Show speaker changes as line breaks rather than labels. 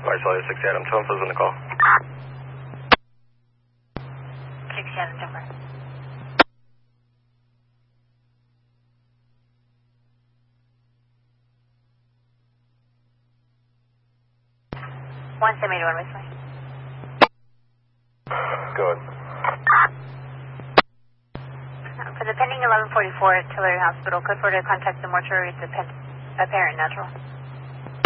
Viceroy 6 Adam, tell him who's in the call.
6 Adam, Denver. One 781 Viceroy.
Good.
For the pending 1144 Artillery Hospital, code for to contact the mortuary with the apparent natural.